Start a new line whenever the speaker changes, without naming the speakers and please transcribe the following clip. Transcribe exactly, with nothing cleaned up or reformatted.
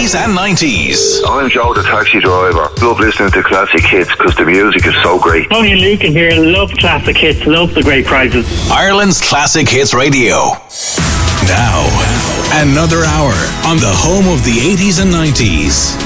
eighties and nineties.
I'm Joe the taxi driver. Love listening to classic hits because the music is so great.
Tony Lucan here. Love classic hits. Love the great prizes.
Ireland's Classic Hits Radio. Now, another hour on the home of the eighties and nineties.